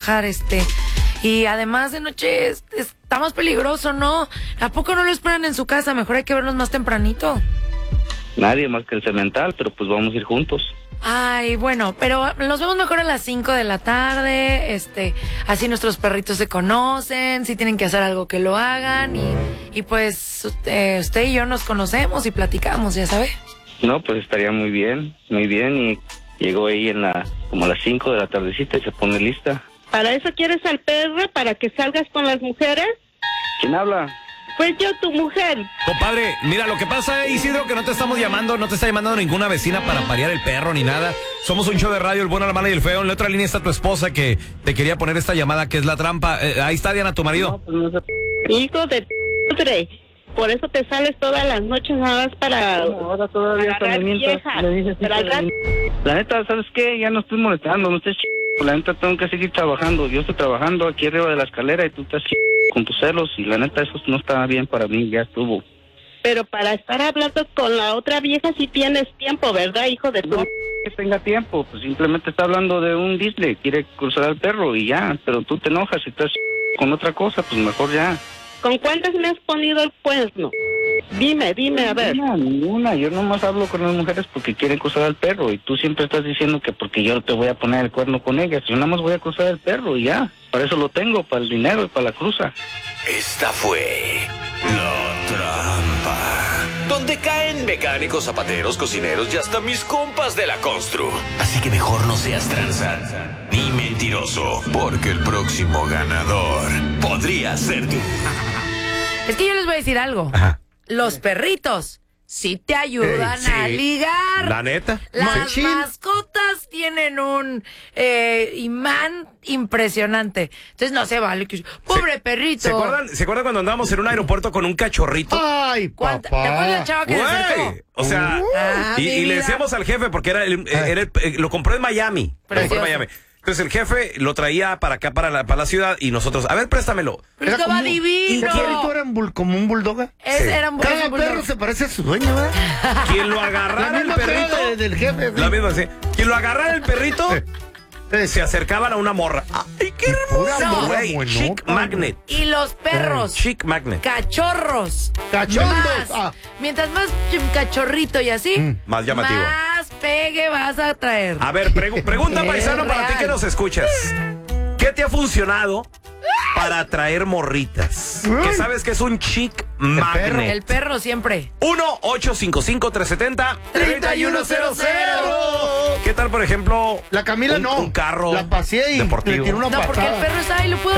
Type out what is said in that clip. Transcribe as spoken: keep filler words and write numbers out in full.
trabajar, este. Y además de noche es, está más peligroso, ¿no? ¿A poco no lo esperan en su casa? Mejor hay que verlos más tempranito. Nadie más que el cemental, pero pues vamos a ir juntos. Ay, bueno, pero nos vemos mejor a las cinco de la tarde, este, así nuestros perritos se conocen, si tienen que hacer algo que lo hagan y, y pues usted, usted y yo nos conocemos y platicamos, ya sabe. No, pues estaría muy bien, muy bien, y llegó ahí en la, como a las cinco de la tardecita y se pone lista. ¿Para eso quieres al perro? ¿Para que salgas con las mujeres? ¿Quién habla? Pues yo, tu mujer. Compadre, mira, lo que pasa, Isidro, que no te estamos llamando, no te está llamando ninguna vecina para parear el perro ni nada. Somos un show de radio, el bueno, la mala y el feo. En la otra línea está tu esposa que te quería poner esta llamada, que es la trampa. Eh, ahí está, Diana, tu marido. No, pues no se... Hijo de madre. Por eso te sales todas las noches nada más para... No, ahora todavía para está viejas. le dices, Para la, la neta, ¿sabes qué? Ya no estoy molestando, no estés ch... La neta, tengo que seguir trabajando. Yo estoy trabajando aquí arriba de la escalera y tú estás ch... con tus celos, y la neta, eso no está bien para mí, ya estuvo. Pero para estar hablando con la otra vieja sí tienes tiempo, ¿verdad, hijo de tu... No, que tenga tiempo, pues simplemente está hablando de un Disney, quiere cruzar al perro y ya, pero tú te enojas y estás con otra cosa, pues mejor ya. ¿Con cuántas me has ponido el cuerno? Dime, dime, a ver. Ninguna, ninguna, yo nomás hablo con las mujeres porque quieren cruzar al perro, y tú siempre estás diciendo que porque yo te voy a poner el cuerno con ellas. Yo nada más voy a cruzar el perro y ya, para eso lo tengo, para el dinero y para la cruza. Esta fue La Trampa, donde caen mecánicos, zapateros, cocineros y hasta mis compas de la constru. Así que mejor no seas tranza ni mentiroso, porque el próximo ganador podría ser tú. Es que yo les voy a decir algo. Ajá. Los perritos sí te ayudan Eh, sí. a ligar. La neta. Las Machín. mascotas tienen un eh, imán impresionante. Entonces no se vale que... Pobre Se- perrito. ¿Se acuerdan, ¿Se acuerdan cuando andábamos en un aeropuerto con un cachorrito? Ay, ¿Cuánta- papá. ¿Te acuerdas la chava que se acercó? Güey, o sea, Ah, y, mi y le vida. decíamos al jefe, porque era, el, era el- eh, lo compró en Miami. Lo compró en Precioso. Miami. Entonces el jefe lo traía para acá, para la, para la ciudad, y nosotros, a ver, préstamelo. Pero estaba como- divino. ¿El perrito era un bul- como un bulldog? Es- Sí. era un Cada bulldog. perro se parece a su dueño, ¿verdad? Quien lo La agarrara el misma cara perrito, de- del jefe. ¿sí? la misma, sí. Quien lo agarrara el perrito, Eh, se acercaban a una morra. ¡Ay, qué pura hermoso! morra Güey, buenota, chic güey. magnet. Y los perros. Chic magnet. Cachorros. Cachondos. Más. Ah. Mientras más ch- cachorrito y así, Mm. Más llamativo. más pegue vas a traer. A ver, pregu- pregunta Es paisano para ti real. que nos escuchas. ¿Qué te ha funcionado para atraer morritas? Que sabes que es un chic magnet. El perro siempre. uno ocho cinco cinco, tres siete cero, tres uno cero cero. ¿Qué tal, por ejemplo, La Camila un, no. un carro La paseé y deportivo? le tiró una No, porque el patada. perro está ahí, lo puedo